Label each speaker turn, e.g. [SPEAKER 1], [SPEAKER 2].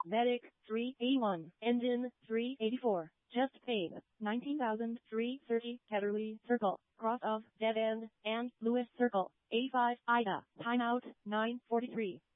[SPEAKER 1] Medic 381. Engine 384. Just paid 19,330. Catterley Circle. Cross of Dead End and Lewis Circle. A5 Ida. Timeout 9:43.